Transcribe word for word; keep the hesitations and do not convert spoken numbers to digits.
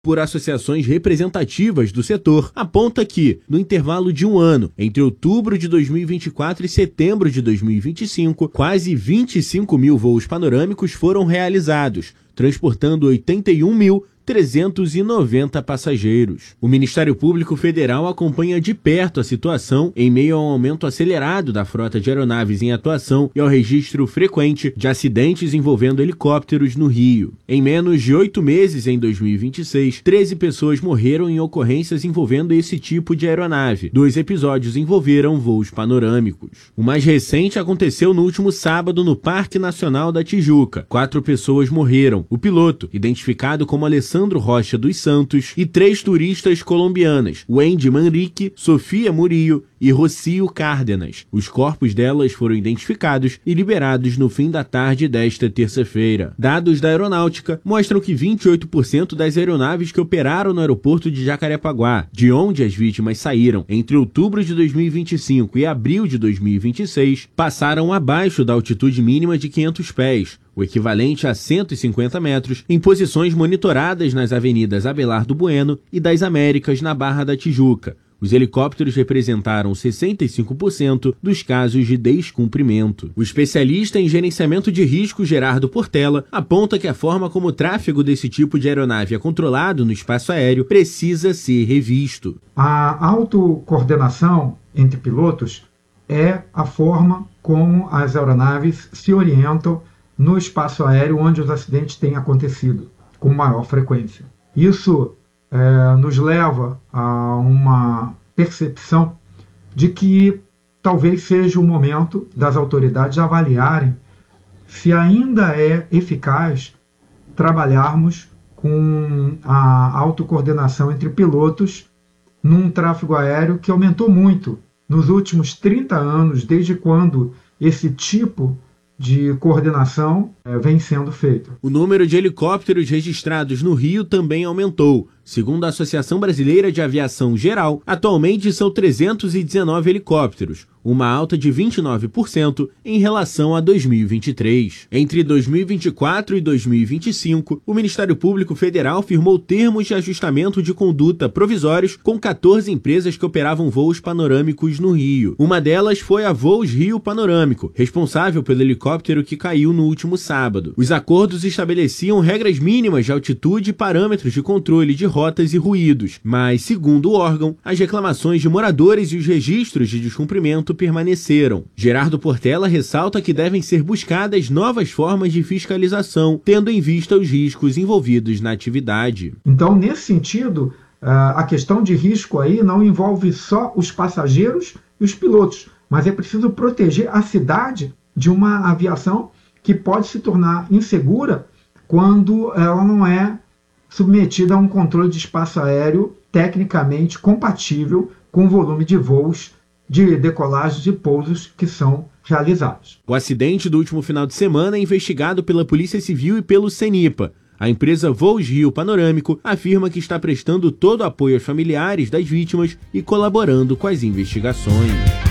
por associações representativas do setor, aponta que, no intervalo de um ano, entre outubro de dois mil e vinte e quatro e setembro de dois mil e vinte e cinco, quase vinte e cinco mil voos panorâmicos foram realizados, transportando oitenta e um mil trezentos e noventa passageiros. O Ministério Público Federal acompanha de perto a situação em meio ao aumento acelerado da frota de aeronaves em atuação e ao registro frequente de acidentes envolvendo helicópteros no Rio. Em menos de oito meses em dois mil e vinte e seis, treze pessoas morreram em ocorrências envolvendo esse tipo de aeronave. Dois episódios envolveram voos panorâmicos. O mais recente aconteceu no último sábado no Parque Nacional da Tijuca. Quatro pessoas morreram. O piloto, identificado como Alessandro Alessandro Rocha dos Santos, e três turistas colombianas, Wendy Manrique, Sofia Murillo e Rocio Cárdenas. Os corpos delas foram identificados e liberados no fim da tarde desta terça-feira. Dados da aeronáutica mostram que vinte e oito por cento das aeronaves que operaram no aeroporto de Jacarepaguá, de onde as vítimas saíram entre outubro de dois mil e vinte e cinco e abril de dois mil e vinte e seis, passaram abaixo da altitude mínima de quinhentos pés, o equivalente a cento e cinquenta metros, em posições monitoradas nas avenidas Abelardo Bueno e das Américas, na Barra da Tijuca. Os helicópteros representaram sessenta e cinco por cento dos casos de descumprimento. O especialista em gerenciamento de risco Gerardo Portela aponta que a forma como o tráfego desse tipo de aeronave é controlado no espaço aéreo precisa ser revisto. A autocoordenação entre pilotos é a forma como as aeronaves se orientam no espaço aéreo onde os acidentes têm acontecido com maior frequência. Isso é, nos leva a uma percepção de que talvez seja o momento das autoridades avaliarem se ainda é eficaz trabalharmos com a autocoordenação entre pilotos num tráfego aéreo que aumentou muito nos últimos trinta anos, desde quando esse tipo de coordenação é, vem sendo feito. O número de helicópteros registrados no Rio também aumentou. Segundo a Associação Brasileira de Aviação Geral, atualmente são trezentos e dezenove helicópteros, uma alta de vinte e nove por cento em relação a dois mil e vinte e três. Entre dois mil e vinte e quatro e dois mil e vinte e cinco, o Ministério Público Federal firmou termos de ajustamento de conduta provisórios com quatorze empresas que operavam voos panorâmicos no Rio. Uma delas foi a Voos Rio Panorâmico, responsável pelo helicóptero que caiu no último sábado. Os acordos estabeleciam regras mínimas de altitude e parâmetros de controle de rotas e ruídos, mas, segundo o órgão, as reclamações de moradores e os registros de descumprimento permaneceram. Gerardo Portela ressalta que devem ser buscadas novas formas de fiscalização, tendo em vista os riscos envolvidos na atividade. Então, nesse sentido, a questão de risco aí não envolve só os passageiros e os pilotos, mas é preciso proteger a cidade de uma aviação que pode se tornar insegura quando ela não é submetida a um controle de espaço aéreo tecnicamente compatível com o volume de voos, de decolagens e pousos que são realizados. O acidente do último final de semana é investigado pela Polícia Civil e pelo CENIPA. A empresa Voos Rio Panorâmico afirma que está prestando todo o apoio aos familiares das vítimas e colaborando com as investigações.